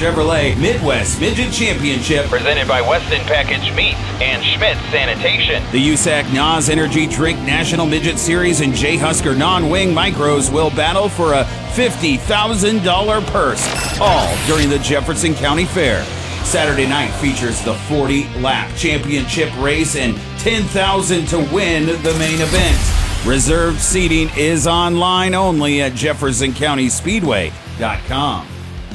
Chevrolet Midwest Midget Championship. Presented by Weston Package Meats and Schmidt Sanitation. The USAC NOS Energy Drink National Midget Series and J. Husker Non-Wing Micros will battle for a $50,000 purse, all during the Jefferson County Fair. Saturday night features the 40-lap championship race and $10,000 to win the main event. Reserved seating is online only at JeffersonCountySpeedway.com.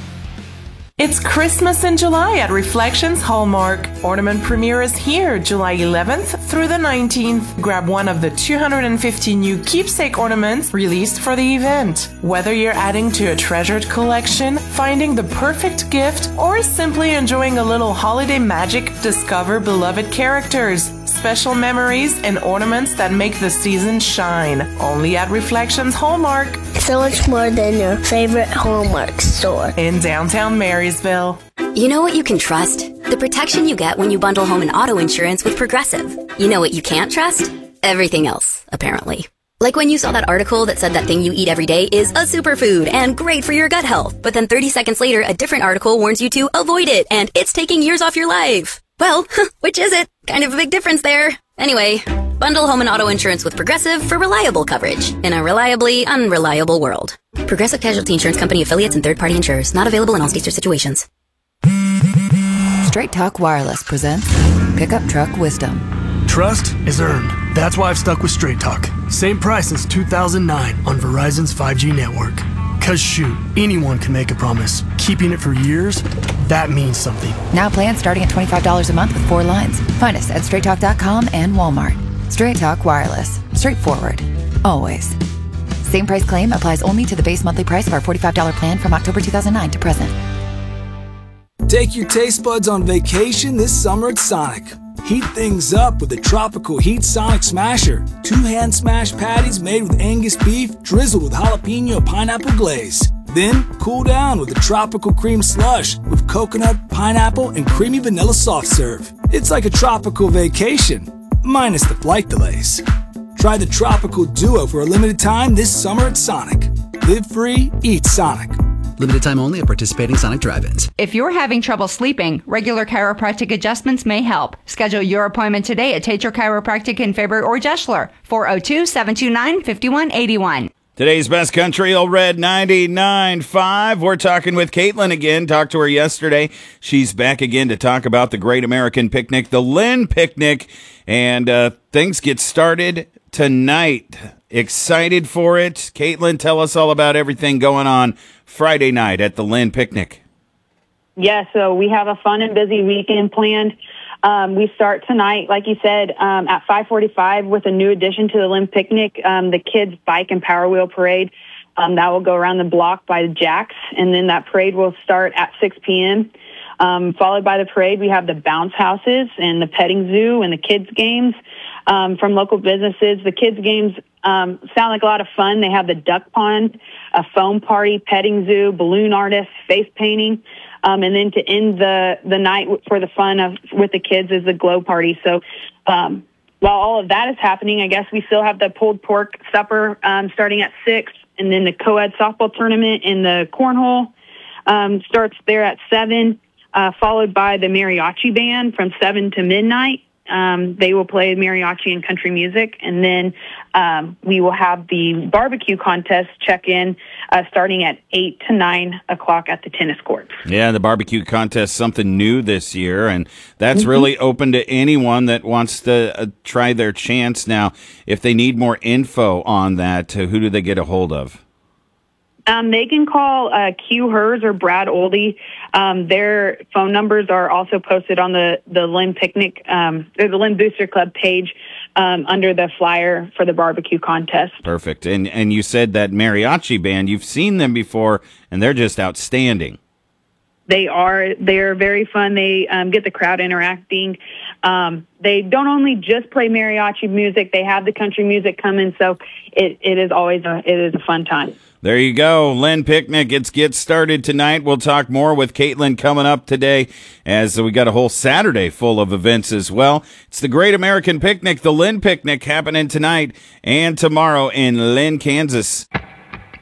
It's Christmas in July at Reflections Hallmark. Ornament Premiere is here July 11th through the 19th. Grab one of the 250 new keepsake ornaments released for the event. Whether you're adding to a treasured collection, finding the perfect gift, or simply enjoying a little holiday magic, discover beloved characters, special memories, and ornaments that make the season shine. Only at Reflections Hallmark. So much more than your favorite Hallmark store. In downtown Marysville. You know what you can trust? The protection you get when you bundle home and auto insurance with Progressive. You know what you can't trust? Everything else, apparently. Like when you saw that article that said that thing you eat every day is a superfood and great for your gut health, but then 30 seconds later, a different article warns you to avoid it and it's taking years off your life. Well, which is it? Kind of a big difference there. Anyway, bundle home and auto insurance with Progressive for reliable coverage in a reliably unreliable world. Progressive Casualty Insurance Company affiliates and third-party insurers. Not available in all states or situations. Straight Talk Wireless presents Pickup Truck Wisdom. Trust is earned. That's why I've stuck with Straight Talk. Same price since 2009 on Verizon's 5G network. Cause shoot, anyone can make a promise. Keeping it for years, that means something. Now plans starting at $25 a month with 4 lines. Find us at straighttalk.com and Walmart. Straight Talk Wireless. Straightforward. Always. Same price claim applies only to the base monthly price of our $45 plan from October 2009 to present. Take your taste buds on vacation this summer at Sonic. Heat things up with the Tropical Heat Sonic Smasher. 2 hand smash patties made with Angus beef drizzled with jalapeno pineapple glaze. Then cool down with the Tropical Cream Slush with coconut, pineapple, and creamy vanilla soft serve. It's like a tropical vacation, minus the flight delays. Try the Tropical Duo for a limited time this summer at Sonic. Live free, eat Sonic. Limited time only at participating Sonic drive-ins. If you're having trouble sleeping, regular chiropractic adjustments may help. Schedule your appointment today at Tater Chiropractic in Faber or Jeschler, 402-729-5181. Today's Best Country, Old Red 99.5. We're talking with Caitlin again. Talked to her yesterday. She's back again to talk about the Great American Picnic, the Lynn Picnic, and things get started tonight. Excited for it. Caitlin, tell us all about everything going on Friday night at the Lynn Picnic. Yeah, so we have a fun and busy weekend planned. We start tonight, like you said, at 5:45 with a new addition to the Lynn Picnic, the Kids Bike and Power Wheel Parade. That will go around the block by the Jacks, and then that parade will start at 6 p.m. Followed by the parade, we have the bounce houses and the petting zoo and the kids' games from local businesses. The kids' games sound like a lot of fun. They have the duck pond, a foam party, petting zoo, balloon artists, face painting. And then to end the night for the fun with the kids is the glow party. So while all of that is happening, I guess we still have the pulled pork supper starting at 6, and then the co-ed softball tournament and the cornhole starts there at 7, followed by the mariachi band from 7 to midnight. They will play mariachi and country music, and then we will have the barbecue contest check-in starting at 8 to 9 o'clock at the tennis courts. Yeah, the barbecue contest, something new this year, and that's really open to anyone that wants to try their chance. Now, if they need more info on that, who do they get a hold of? They can call Q Hers or Brad Oldie. Their phone numbers are also posted on the Lynn Picnic, or the Lynn Booster Club page under the flyer for the barbecue contest. Perfect. And you said that mariachi band, you've seen them before, and they're just outstanding. They're very fun. They get the crowd interacting. They don't only just play mariachi music, they have the country music coming, so it is always a fun time. There you go. Lynn Picnic. It gets started tonight. We'll talk more with Caitlin coming up today, as we got a whole Saturday full of events as well. It's the Great American Picnic, the Lynn Picnic, happening tonight and tomorrow in Lynn, Kansas.